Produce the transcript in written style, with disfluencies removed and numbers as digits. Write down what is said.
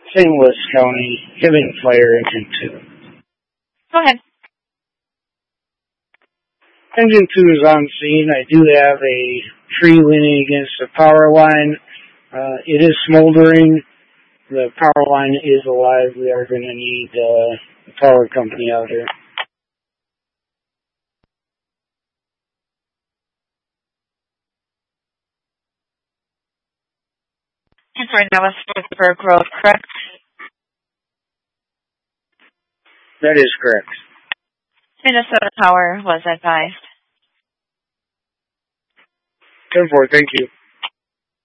St. Louis County, Hibbing Fire Engine 2. Go ahead. Engine 2 is on scene. I do have a tree leaning against the power line. It is smoldering. The power line is alive. We are going to need the power company out here. I'm sorry, that was Smithburg Road, correct? That is correct. Minnesota Power was advised. 10-4, thank you.